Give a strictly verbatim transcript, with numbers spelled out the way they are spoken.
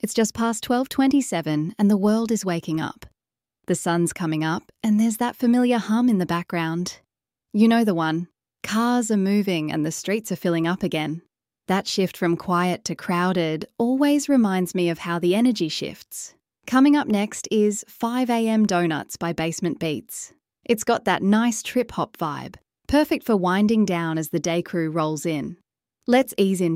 It's just past twelve twenty-seven and the world is waking up. The sun's coming up and there's that familiar hum in the background. You know the one. Cars are moving and the streets are filling up again. That shift from quiet to crowded always reminds me of how the energy shifts. Coming up next is five a m Donuts by Basement Beats. It's got that nice trip-hop vibe, perfect for winding down as the day crew rolls in. Let's ease in